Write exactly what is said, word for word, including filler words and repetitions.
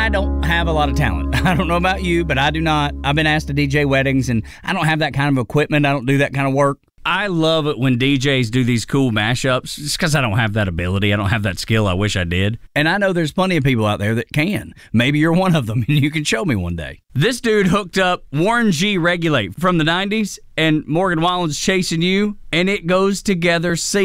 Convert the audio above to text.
I don't have a lot of talent. I don't know about you, but I do not. I've been asked to D J weddings, and I don't have that kind of equipment. I don't do that kind of work. I love it when D Js do these cool mashups just because I don't have that ability. I don't have that skill. I wish I did. And I know there's plenty of people out there that can. Maybe you're one of them, and you can show me one day. This dude hooked up Warren G Regulate from the nineties, and Morgan Wallen's Chasing You, and it goes together seamlessly.